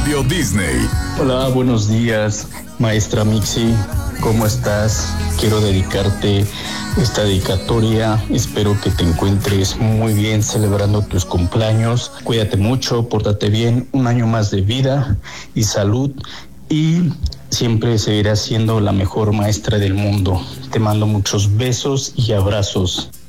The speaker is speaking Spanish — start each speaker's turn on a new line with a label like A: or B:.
A: Radio Disney.
B: Hola, buenos días, maestra Mixi. ¿Cómo estás? Quiero dedicarte esta dedicatoria. Espero que te encuentres muy bien celebrando tus cumpleaños. Cuídate mucho, pórtate bien. Un año más de vida y salud. Y siempre seguirás siendo la mejor maestra del mundo. Te mando muchos besos y abrazos.